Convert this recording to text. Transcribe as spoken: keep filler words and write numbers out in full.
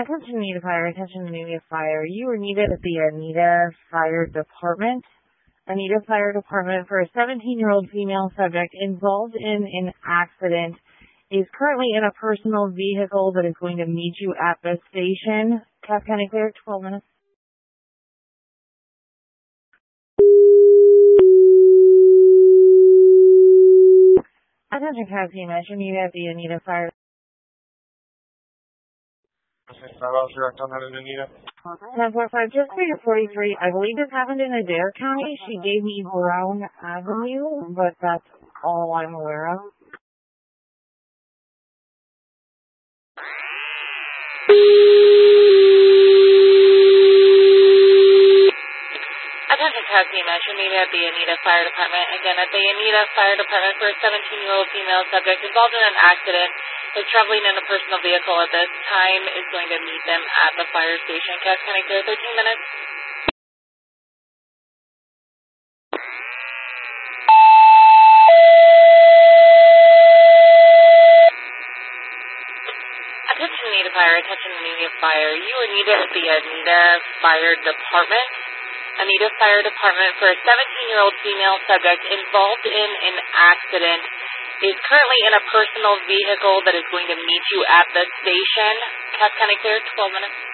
Attention Anita Fire, attention Anita Fire. You are needed at the Anita Fire Department. Anita Fire Department for a seventeen-year-old female subject involved in an accident is currently in a personal vehicle that is going to meet you at the station. Cass County Clear, twelve minutes. Attention Cass County, you're needed at the Anita Fire. ten forty-five, just for your forty-three. I believe this happened in Adair County. She gave me Brown Avenue, but that's all I'm aware of. Attention Cassie Mesh, you're needed at the Anita Fire Department. Again, at the Anita Fire Department for a seventeen-year-old female subject involved in an accident is traveling in a personal vehicle at this time is going to meet them at the fire station. Cass County Clear, thirteen minutes. Attention Anita Fire, attention Anita Fire. You are needed at the Anita Fire Department. Anita Fire Department for a seventeen-year-old female subject involved in an accident is currently in a personal vehicle that is going to meet you at the station. Cass County Clear, twelve minutes.